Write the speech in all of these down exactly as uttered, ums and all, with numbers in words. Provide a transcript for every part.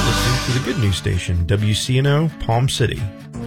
listening to the Good News Station, W C N O, Palm City.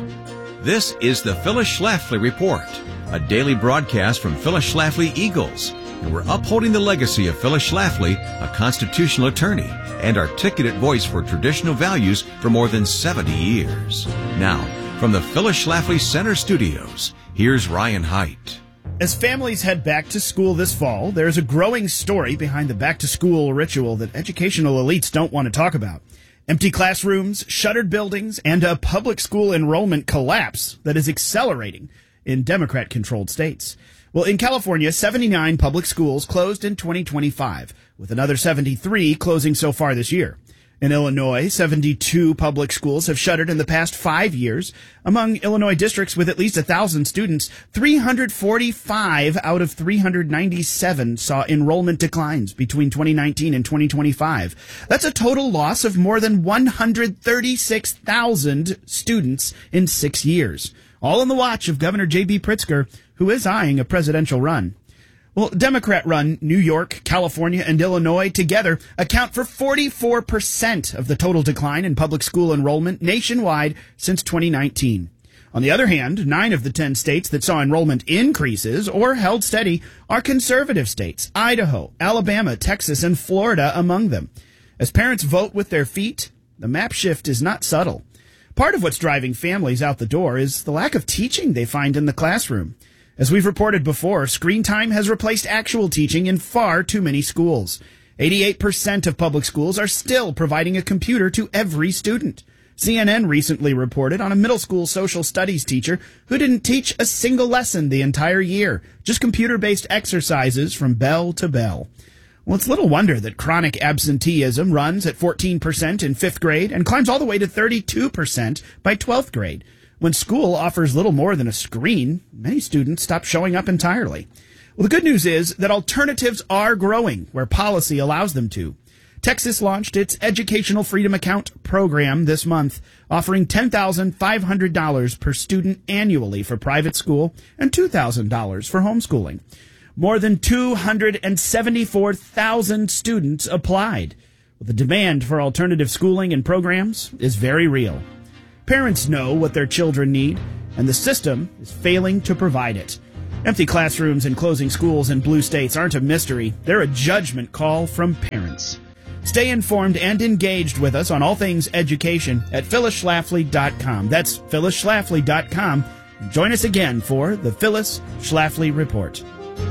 This is the Phyllis Schlafly Report, a daily broadcast from Phyllis Schlafly Eagles. And we're upholding the legacy of Phyllis Schlafly, a constitutional attorney and articulate voice for traditional values for more than seventy years. Now, from the Phyllis Schlafly Center Studios, here's Ryan Haidt. As families head back to school this fall, there's a growing story behind the back-to-school ritual that educational elites don't want to talk about. Empty classrooms, shuttered buildings, and a public school enrollment collapse that is accelerating in Democrat-controlled states. Well, in California, seventy-nine public schools closed in twenty twenty-five, with another seventy-three closing so far this year. In Illinois, seventy-two public schools have shuttered in the past five years. Among Illinois districts with at least one thousand students, three hundred forty-five out of three hundred ninety-seven saw enrollment declines between twenty nineteen and twenty twenty-five. That's a total loss of more than one hundred thirty-six thousand students in six years. All on the watch of Governor J B. Pritzker, who is eyeing a presidential run. Well, Democrat-run New York, California, and Illinois together account for forty-four percent of the total decline in public school enrollment nationwide since twenty nineteen. On the other hand, nine of the ten states that saw enrollment increases or held steady are conservative states, Idaho, Alabama, Texas, and Florida among them. As parents vote with their feet, the map shift is not subtle. Part of what's driving families out the door is the lack of teaching they find in the classroom. As we've reported before, screen time has replaced actual teaching in far too many schools. eighty-eight percent of public schools are still providing a computer to every student. C N N recently reported on a middle school social studies teacher who didn't teach a single lesson the entire year, just computer-based exercises from bell to bell. Well, it's little wonder that chronic absenteeism runs at fourteen percent in fifth grade and climbs all the way to thirty-two percent by twelfth grade. When school offers little more than a screen, many students stop showing up entirely. Well, the good news is that alternatives are growing where policy allows them to. Texas launched its Educational Freedom Account program this month, offering ten thousand five hundred dollars per student annually for private school and two thousand dollars for homeschooling. More than two hundred seventy-four thousand students applied. Well, the demand for alternative schooling and programs is very real. Parents know what their children need, and the system is failing to provide it. Empty classrooms and closing schools in blue states aren't a mystery. They're a judgment call from parents. Stay informed and engaged with us on all things education at phyllis schlafly dot com. That's phyllis schlafly dot com. Join us again for the Phyllis Schlafly Report.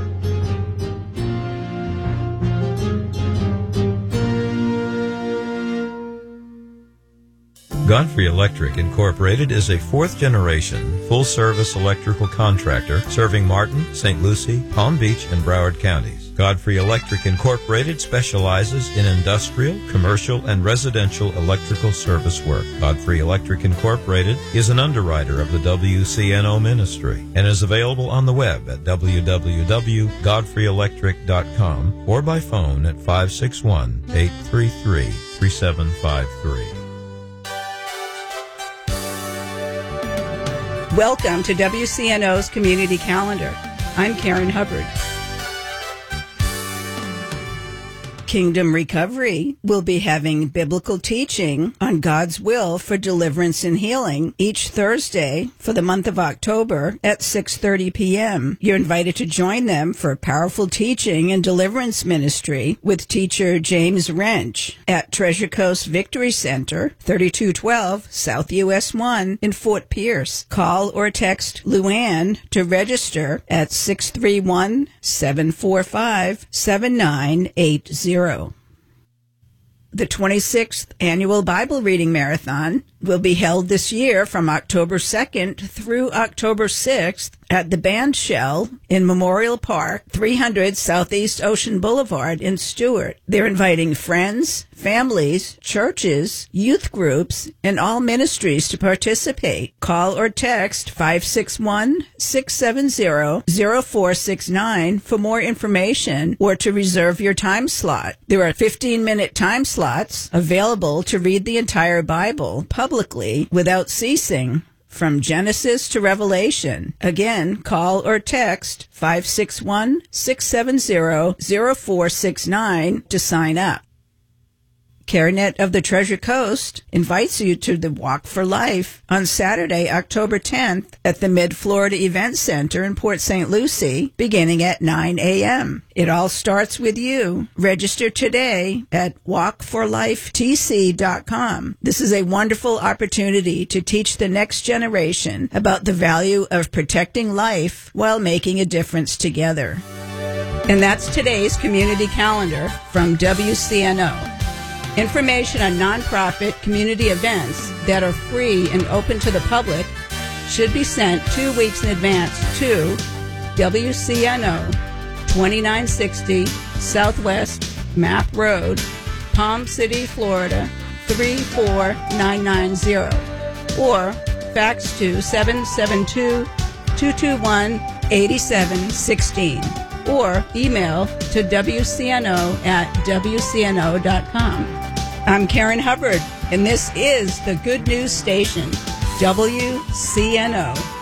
Godfrey Electric Incorporated is a fourth-generation, full-service electrical contractor serving Martin, Saint Lucie, Palm Beach, and Broward counties. Godfrey Electric Incorporated specializes in industrial, commercial, and residential electrical service work. Godfrey Electric Incorporated is an underwriter of the W C N O ministry and is available on the web at w w w dot godfrey electric dot com or by phone at five six one, eight three three, three seven five three. Welcome to W C N O's Community Calendar. I'm Karen Hubbard. Kingdom Recovery will be having biblical teaching on God's will for deliverance and healing each Thursday for the month of October at six thirty p.m. You're invited to join them for powerful teaching and deliverance ministry with teacher James Wrench at Treasure Coast Victory Center, thirty-two twelve South U S one in Fort Pierce. Call or text Luann to register at six three one, seven four five, seven nine eight zero. The twenty-sixth Annual Bible Reading Marathon will be held this year from October second through October sixth at the Band Shell in Memorial Park, three hundred Southeast Ocean Boulevard in Stuart. They're inviting friends, families, churches, youth groups, and all ministries to participate. Call or text five six one, six seven zero, zero four six nine for more information or to reserve your time slot. There are fifteen-minute time slots available to read the entire Bible publicly without ceasing, from Genesis to Revelation. Again, call or text five six one, six seven zero, zero four six nine to sign up. CareNet of the Treasure Coast invites you to the Walk for Life on Saturday, October tenth at the Mid-Florida Event Center in Port Saint Lucie, beginning at nine a.m. It all starts with you. Register today at walk for life t c dot com. This is a wonderful opportunity to teach the next generation about the value of protecting life while making a difference together. And that's today's community calendar from W C N O. Information on nonprofit community events that are free and open to the public should be sent two weeks in advance to W C N O, twenty-nine sixty Southwest Map Road, Palm City, Florida, three four nine nine zero, or fax to seven seven two, two two one, eight seven one six, or email to W C N O at W C N O dot com. I'm Karen Hubbard, and this is the Good News Station, W C N O.